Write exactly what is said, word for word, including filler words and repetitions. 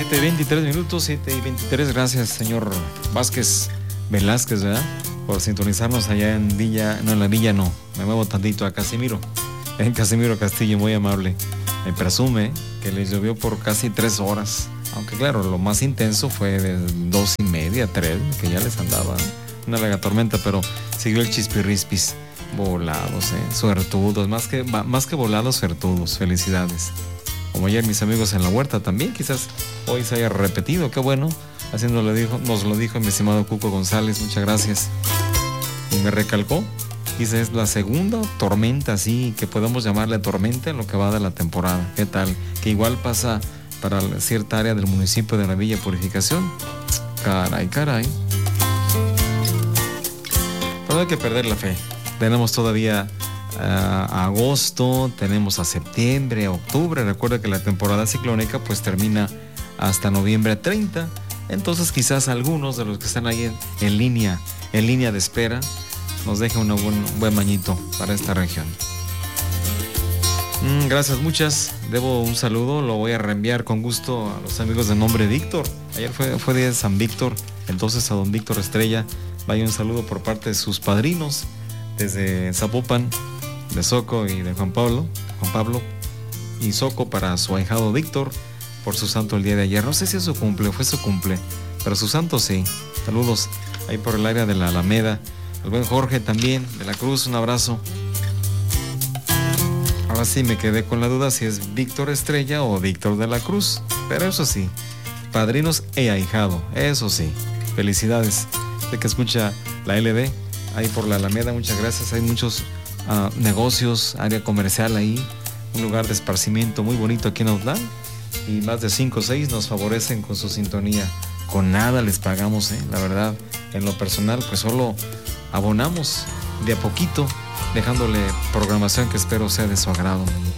siete y veintitrés minutos, siete y veintitrés. Gracias, señor Vázquez, Velázquez, ¿verdad? Por sintonizarnos allá en Villa, no, en la Villa no, me muevo tantito a Casimiro, en Casimiro Castillo, muy amable. Me presume que les llovió por casi tres horas, aunque claro, lo más intenso fue de dos y media, tres, que ya les andaba una mega tormenta, pero siguió el chispirrispis. Volados, eh, suertudos, más que, más que volados, suertudos, felicidades. Como ayer mis amigos en la huerta también, quizás hoy se haya repetido, qué bueno. Así nos lo dijo, nos lo dijo mi estimado Cuco González, muchas gracias. Y me recalcó, dice, es la segunda tormenta así, que podemos llamarle tormenta en lo que va de la temporada. ¿Qué tal? Que igual pasa para cierta área del municipio de la Villa Purificación. Caray, caray. Pero no hay que perder la fe. Tenemos todavía uh, a agosto, tenemos a septiembre, a octubre. Recuerda que la temporada ciclónica pues termina hasta noviembre treinta. Entonces quizás algunos de los que están ahí en, en línea, en línea de espera, nos dejen una buen, un buen mañito para esta región. Mm, gracias muchas. Debo un saludo, lo voy a reenviar con gusto a los amigos de nombre Víctor. Ayer fue, fue día de San Víctor, entonces a don Víctor Estrella vaya un saludo por parte de sus padrinos desde Zapopan, de Soco y de Juan Pablo, Juan Pablo y Soco para su ahijado Víctor por su santo el día de ayer. No sé si es su cumple, fue su cumple, pero su santo sí. Saludos ahí por el área de la Alameda. El buen Jorge también, de la Cruz, un abrazo. Ahora sí me quedé con la duda si es Víctor Estrella o Víctor de la Cruz, pero eso sí, padrinos e ahijado, eso sí. Felicidades. De que escucha la L B ahí por la Alameda, muchas gracias. Hay muchos uh, negocios, área comercial ahí, un lugar de esparcimiento muy bonito aquí en Autlán, y más de cinco o seis nos favorecen con su sintonía. Con nada les pagamos, ¿eh? La verdad, en lo personal pues solo abonamos de a poquito, dejándole programación que espero sea de su agrado.